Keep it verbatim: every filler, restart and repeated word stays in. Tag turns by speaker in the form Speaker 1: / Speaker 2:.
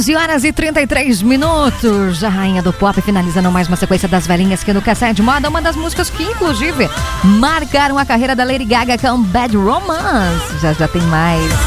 Speaker 1: quinze horas e trinta e três minutos. A rainha do pop finalizando mais uma sequência das velhinhas aqui no Cassete de Moda. Uma das músicas que, inclusive, marcaram a carreira da Lady Gaga com Bad Romance. Já já tem mais.